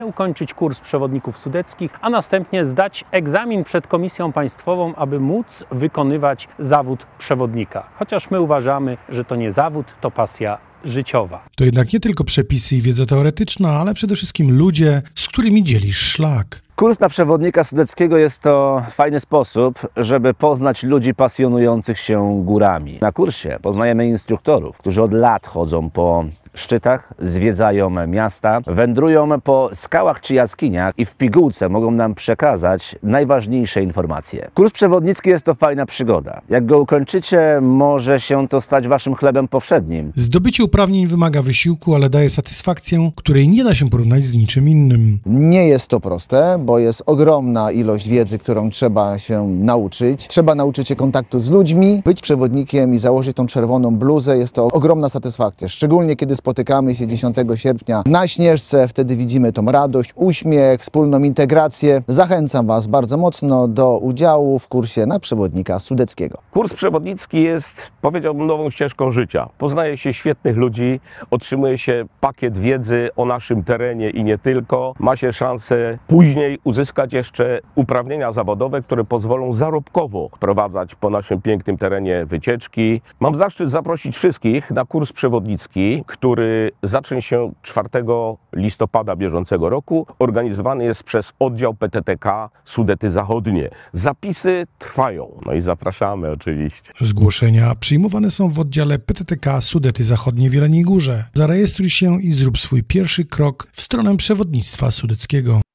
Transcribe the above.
ukończyć kurs przewodników sudeckich, a następnie zdać egzamin przed Komisją Państwową, aby móc wykonywać zawód przewodnika. Chociaż my uważamy, że to nie zawód, to pasja życiowa. To jednak nie tylko przepisy i wiedza teoretyczna, ale przede wszystkim ludzie, z którymi dzielisz szlak. Kurs na przewodnika sudeckiego jest to fajny sposób, żeby poznać ludzi pasjonujących się górami. Na kursie poznajemy instruktorów, którzy od lat chodzą po szczytach, zwiedzają miasta, wędrują po skałach czy jaskiniach i w pigułce mogą nam przekazać najważniejsze informacje. Kurs przewodnicki jest to fajna przygoda. Jak go ukończycie, może się to stać waszym chlebem powszednim. Zdobycie uprawnień wymaga wysiłku, ale daje satysfakcję, której nie da się porównać z niczym innym. Nie jest to proste, bo jest ogromna ilość wiedzy, którą trzeba się nauczyć. Trzeba nauczyć się kontaktu z ludźmi. Być przewodnikiem i założyć tą czerwoną bluzę jest to ogromna satysfakcja. Szczególnie kiedy spotykamy się 10 sierpnia na Śnieżce, wtedy widzimy tą radość, uśmiech, wspólną integrację. Zachęcam Was bardzo mocno do udziału w kursie na przewodnika sudeckiego. Kurs przewodnicki jest, powiedziałbym, nową ścieżką życia. Poznaje się świetnych ludzi, otrzymuje się pakiet wiedzy o naszym terenie i nie tylko. Ma się szansę później uzyskać jeszcze uprawnienia zawodowe, które pozwolą zarobkowo prowadzać po naszym pięknym terenie wycieczki. Mam zaszczyt zaprosić wszystkich na kurs przewodnicki, który zacznie się 4 listopada bieżącego roku. Organizowany jest przez oddział PTTK Sudety Zachodnie. Zapisy trwają, no i zapraszamy oczywiście. Zgłoszenia przyjmowane są w oddziale PTTK Sudety Zachodnie w Jeleniej Górze. Zarejestruj się i zrób swój pierwszy krok w stronę przewodnictwa sudeckiego.